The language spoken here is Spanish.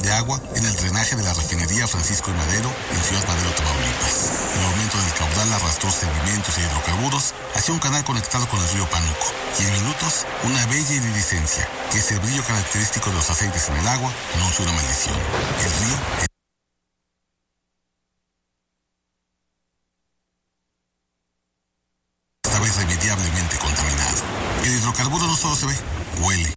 de agua en el drenaje de la refinería Francisco y Madero en Ciudad Madero, Tamaulipas. El aumento del caudal arrastró sedimentos e hidrocarburos hacia un canal conectado con el río Pánuco, y en minutos una bella iridiscencia, que es el brillo característico de los aceites en el agua, anunció una maldición. El río esta vez irremediablemente contaminado. El hidrocarburo no solo se ve, huele.